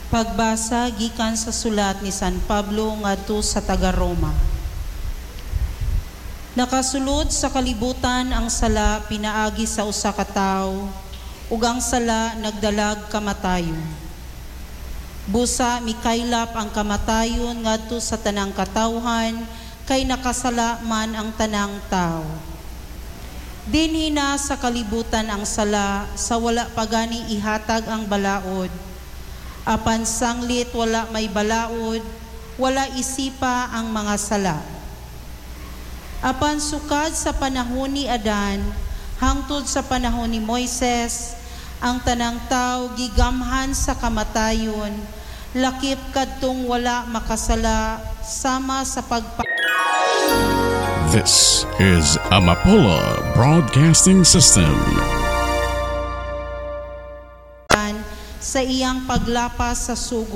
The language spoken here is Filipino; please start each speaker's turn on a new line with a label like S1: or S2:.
S1: Pagbasa gikan sa sulat ni San Pablo ngadto sa taga-Roma. Nakasulod sa kalibutan ang sala pinaagi sa usa ka tawo, ug ang sala nagdalag kamatayon. Busa mikaylap ang kamatayon ngadto sa tanang katawhan, kay nakasala man ang tanang tao. Dinhi na sa kalibutan ang sala, sa wala pagani ihatag ang balaod. Apan sanglit wala may balaod, wala isipa ang mga sala. Apan sukad sa panahon ni Adan, hangtod sa panahon ni Moises, ang tanang tao gigamhan sa kamatayon, lakip kadtong wala makasala sama sa
S2: This is Amapola Broadcasting System.
S1: sa iyang paglapas sa sugo